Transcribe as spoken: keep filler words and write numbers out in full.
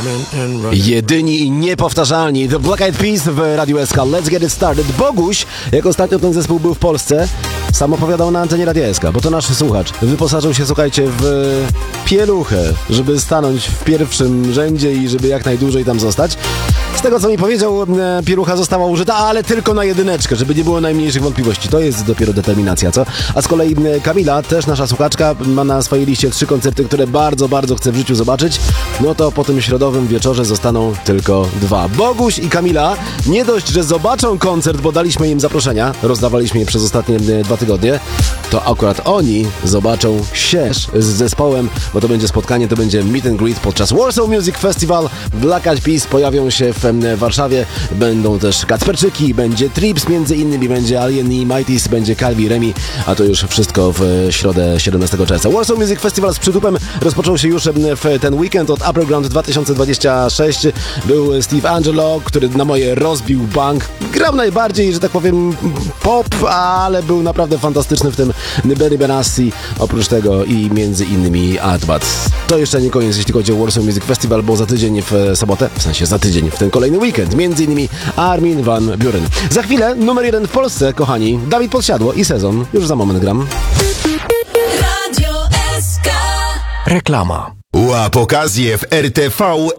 Jedyni i niepowtarzalni The Black Eyed Peas w Radiu S K. Let's get it started. Boguś, jak ostatnio ten zespół był w Polsce, sam opowiadał na antenie Radia S K, bo to nasz słuchacz wyposażył się, słuchajcie, w pieluchę, żeby stanąć w pierwszym rzędzie i żeby jak najdłużej tam zostać. Z tego, co mi powiedział, pielucha została użyta, ale tylko na jedyneczkę, żeby nie było najmniejszych wątpliwości. To jest dopiero determinacja, co? A z kolei Kamila, też nasza słuchaczka, ma na swojej liście trzy koncerty, które bardzo, bardzo chce w życiu zobaczyć. No to po tym środowym wieczorze zostaną tylko dwa. Boguś i Kamila nie dość, że zobaczą koncert, bo daliśmy im zaproszenia, rozdawaliśmy je przez ostatnie dwa tygodnie, to akurat oni zobaczą się z zespołem, bo to będzie spotkanie, to będzie meet and greet podczas Warsaw Music Festival. Black Eyed Peas pojawią się w Warszawie, będą też Kacperczyki, będzie Trips między innymi, będzie Alien i Mighties, będzie Calvi Remi, a to już wszystko w środę siedemnastego czerwca. Warsaw Music Festival z przytupem rozpoczął się już w ten weekend od Upperground dwa tysiące dwudziesty szósty. Był Steve Angelo, który na moje rozbił bank. Grał najbardziej, że tak powiem, pop, ale był naprawdę fantastyczny, w tym Benny Benassi, oprócz tego i między innymi Atbat. To jeszcze nie koniec, jeśli chodzi o Warsaw Music Festival, bo za tydzień w sobotę, w sensie za tydzień, w ten kolejny weekend, między innymi Armin van Buuren. Za chwilę numer jeden w Polsce, kochani, Dawid Podsiadło i Sezon. Już za moment gram. Radio S K. Reklama. Łap okazję w R T V